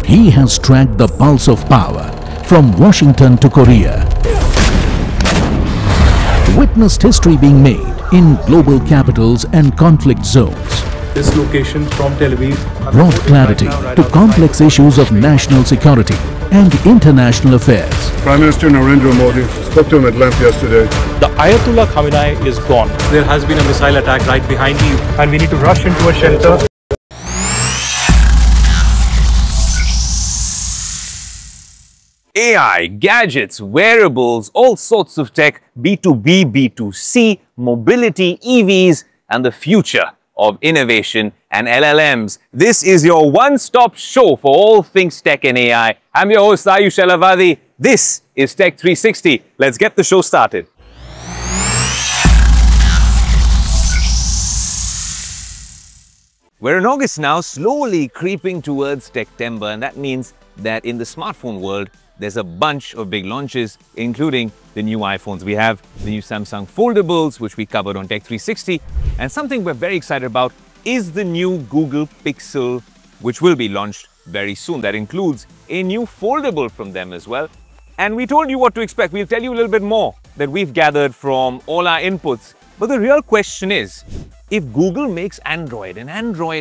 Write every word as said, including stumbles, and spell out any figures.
He has tracked the pulse of power from Washington to Korea. Witnessed history being made in global capitals and conflict zones. This location from Tel Aviv Brought clarity to complex issues of national security and international affairs. Prime Minister Narendra Modi spoke to him at length yesterday. The Ayatollah Khamenei is gone. There has been a missile attack right behind you and we need to rush into a shelter. A I, gadgets, wearables, all sorts of tech, B two B, B two C, mobility, E Vs, and the future of innovation and L L Ms. This is your one-stop show for all things tech and A I. I'm your host, Ayush Elavadi. This is Tech three sixty. Let's get the show started. We're in August now, slowly creeping towards Techtember, and that means that in the smartphone world, there's a bunch of big launches, including the new iPhones. We have the new Samsung Foldables, which we covered on Tech three sixty. And something we're very excited about is the new Google Pixel, which will be launched very soon. That includes a new foldable from them as well. And we told you what to expect. We'll tell you a little bit more that we've gathered from all our inputs. But the real question is, if Google makes Android and Android